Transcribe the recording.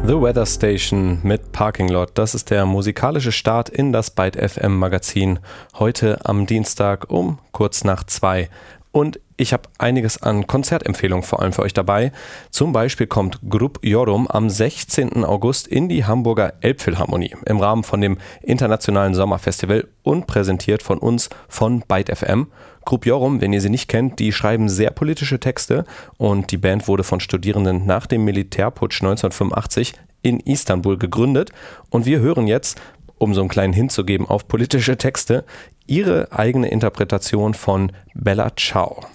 The Weather Station mit Parking Lot. Das ist der musikalische Start in das Byte FM Magazin. Heute am Dienstag um kurz nach 2. Und ich habe einiges an Konzertempfehlungen vor allem für euch dabei. Zum Beispiel kommt Grup Yorum am 16. August in die Hamburger Elbphilharmonie im Rahmen von dem Internationalen Sommerfestival und präsentiert von uns von Byte FM. Grup Yorum, wenn ihr sie nicht kennt, die schreiben sehr politische Texte und die Band wurde von Studierenden nach dem Militärputsch 1985 in Istanbul gegründet. Und wir hören jetzt, um so einen kleinen Hint zu geben auf politische Texte, ihre eigene Interpretation von Bella Ciao.